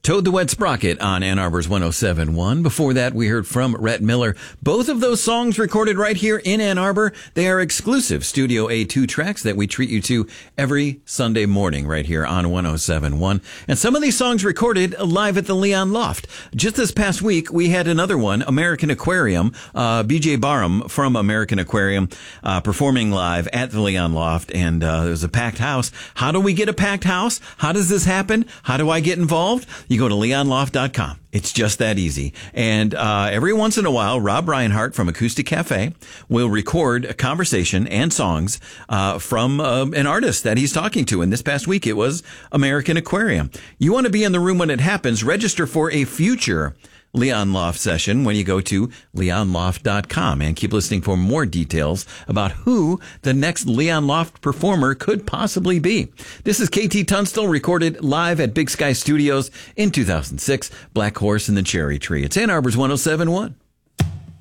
Toad the Wet Sprocket on Ann Arbor's 107.1. Before that, we heard from Rhett Miller. Both of those songs recorded right here in Ann Arbor. They are exclusive Studio A2 tracks that we treat you to every Sunday morning right here on 107.1. And some of these songs recorded live at the Leon Loft. Just this past week, we had another one, American Aquarium, BJ Barham from American Aquarium, performing live at the Leon Loft. And it was a packed house. How do we get a packed house? How does this happen? How do I get involved? You go to leonloft.com. It's just that easy. And every once in a while, Rob Reinhardt from Acoustic Cafe will record a conversation and songs from an artist that he's talking to. And this past week, it was American Aquarium. You want to be in the room when it happens. Register for a future Leon Loft session when you go to leonloft.com, and keep listening for more details about who the next Leon Loft performer could possibly be. This is KT Tunstall, recorded live at Big Sky Studios in 2006, Black Horse and the Cherry Tree. It's Ann Arbor's 107.1.